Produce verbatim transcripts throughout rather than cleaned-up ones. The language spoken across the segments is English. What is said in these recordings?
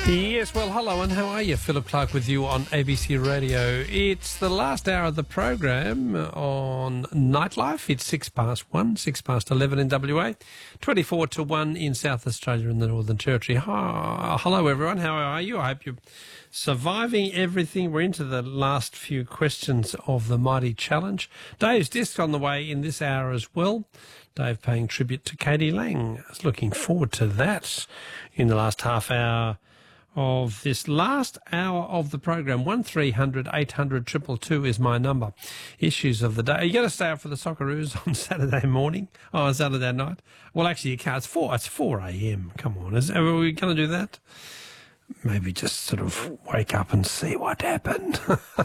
Yes, well, hello and how are you? Philip Clark with you on A B C Radio. It's the last hour of the program on Nightlife. It's six past one, six past eleven in W A, twenty-four to one in South Australia and the Northern Territory. Hi, hello, everyone. How are you? I hope you're surviving everything. We're into the last few questions of the Mighty Challenge. Dave's disc on the way in this hour as well. Dave paying tribute to Katie Lang. I was looking forward to that in the last half hour of this last hour of the program. One three hundred eight hundred two two two is my number. Issues of the day. Are you going to stay up for the Socceroos on Saturday morning? Oh, on Saturday night? Well, actually, you can't. It's four. It's four a m. Come on, is are we going to do that? Maybe just sort of wake up and see what happened.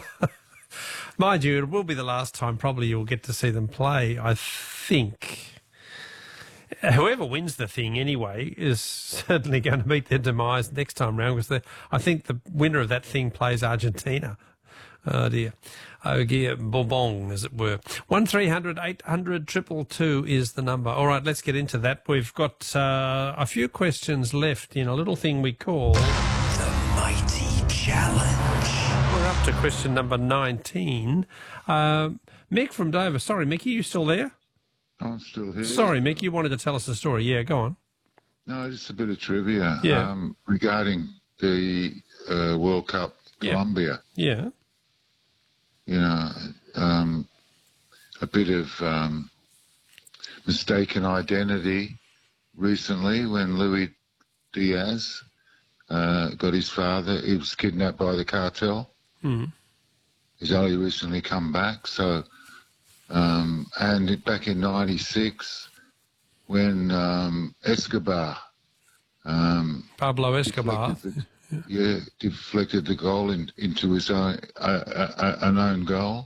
Mind you, it will be the last time probably you'll get to see them play. I think. Whoever wins the thing anyway is certainly going to meet their demise next time round, because I think the winner of that thing plays Argentina. Oh dear. Oh dear, Bourbon, as it were. One three hundred eight hundred two two two is the number. All right, let's get into that. We've got uh, a few questions left in a little thing we call The Mighty Challenge. We're up to question number nineteen. Uh, Mick from Dover. Sorry, Mick, are you still there? I'm still here. Sorry, Mick, you wanted to tell us a story. Yeah, go on. No, just a bit of trivia Yeah. um, regarding the uh, World Cup Yeah. Colombia. Yeah. You know, um, a bit of um, mistaken identity recently when Luis Diaz uh, got his father. He was kidnapped by the cartel. Mm. He's only recently come back, so... Um, and back in ninety-six, when um, Escobar... Um, Pablo Escobar. deflected the, yeah, deflected the goal in, into his own, uh, uh, an own goal,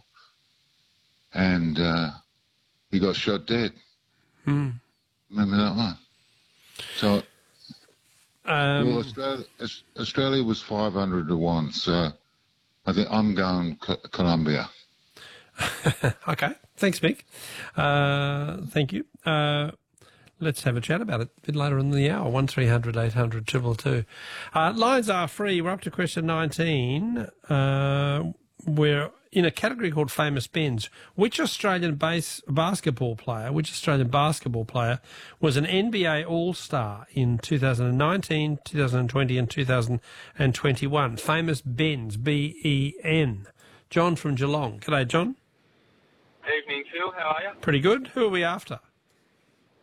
and uh, he got shot dead. Hmm. Remember that one? So, Um, well, Australia, Australia was five hundred to one, so I think I'm going Co- Colombia. Okay. Thanks, Mick. Uh, thank you. Uh, let's have a chat about it a bit later in the hour. One three hundred eight hundred two two two. Uh, lines are free. We're up to question nineteen. Uh, we're in a category called Famous Bends. Which Australian base basketball player, which Australian basketball player was an N B A All-Star in two thousand nineteen, two thousand twenty and two thousand twenty-one? Famous Bends, B E N. John from Geelong. G'day, John. Evening, Phil. How are you? Pretty good. Who are we after?